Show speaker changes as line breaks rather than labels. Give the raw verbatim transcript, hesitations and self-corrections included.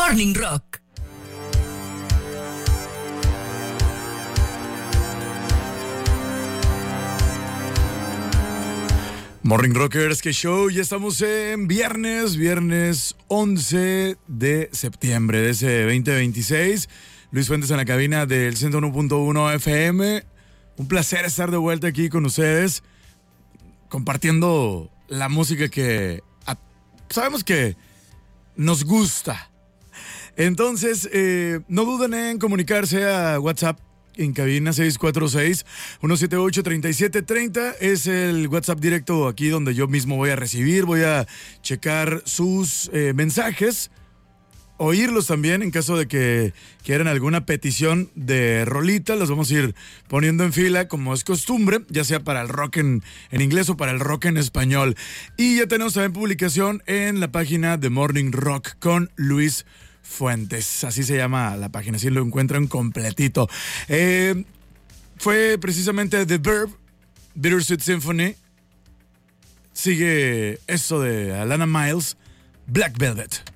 Morning Rock.
Morning Rockers, qué show, ya estamos en viernes, viernes once de septiembre de ese veinte veintiséis. Luis Fuentes en la cabina del ciento uno punto uno F M. Un placer estar de vuelta aquí con ustedes, compartiendo la música que a, sabemos que nos gusta. Entonces, eh, no duden en comunicarse a WhatsApp en cabina seis cuatro seis, uno siete ocho, tres siete tres cero. Es el WhatsApp directo aquí donde yo mismo voy a recibir, voy a checar sus eh, mensajes, oírlos también en caso de que quieran alguna petición de rolita. Los vamos a ir poniendo en fila como es costumbre, ya sea para el rock en, en inglés o para el rock en español. Y ya tenemos también publicación en la página de Morning Rock con Luis Fuentes, así se llama la página, así lo encuentran completito. Eh, fue precisamente The Verb, Bittersweet Symphony. Sigue esto de Alana Miles, Black Velvet.